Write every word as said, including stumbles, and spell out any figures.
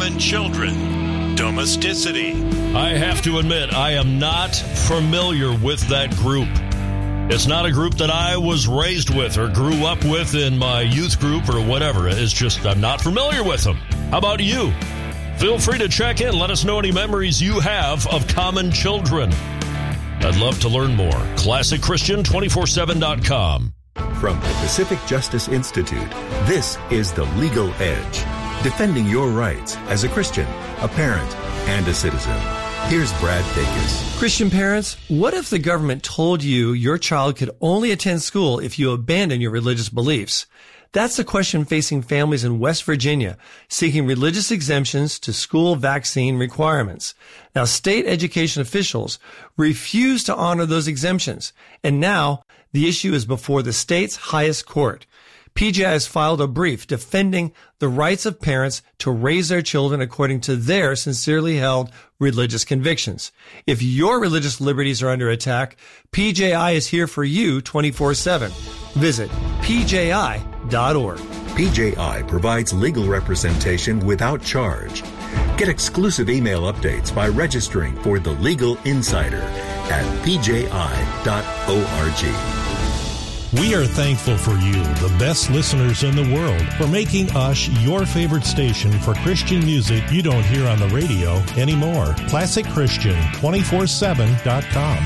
Common Children, Domesticity. I have to admit, I am not familiar with that group. It's not a group that I was raised with or grew up with in my youth group or whatever. It's just I'm not familiar with them. How about you? Feel free to check in. Let us know any memories you have of Common Children. I'd love to learn more. classic christian two four seven dot com. From the Pacific Justice Institute, this is The Legal Edge, defending your rights as a Christian, a parent, and a citizen. Here's Brad Dacus. Christian parents, what if the government told you your child could only attend school if you abandon your religious beliefs? That's the question facing families in West Virginia seeking religious exemptions to school vaccine requirements. Now, state education officials refuse to honor those exemptions, and now the issue is before the state's highest court. P J I has filed a brief defending the rights of parents to raise their children according to their sincerely held religious convictions. If your religious liberties are under attack, P J I is here for you twenty-four seven. Visit P J I dot org. P J I provides legal representation without charge. Get exclusive email updates by registering for The Legal Insider at P J I dot org. We are thankful for you, the best listeners in the world, for making us your favorite station for Christian music you don't hear on the radio anymore. classic christian two four seven dot com.